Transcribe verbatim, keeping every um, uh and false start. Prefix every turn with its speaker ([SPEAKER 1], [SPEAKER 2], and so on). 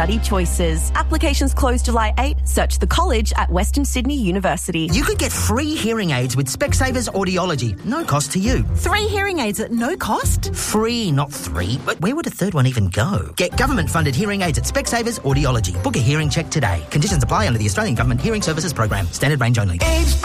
[SPEAKER 1] Study choices. Applications close July eighth. Search the college at Western Sydney University.
[SPEAKER 2] You could get free hearing aids with Specsavers Audiology. No cost to you.
[SPEAKER 3] Three hearing aids at no cost?
[SPEAKER 2] Free, not three. But where would a third one even go? Get government-funded hearing aids at Specsavers Audiology. Book a hearing check today. Conditions apply under the Australian Government Hearing Services Program. Standard range only.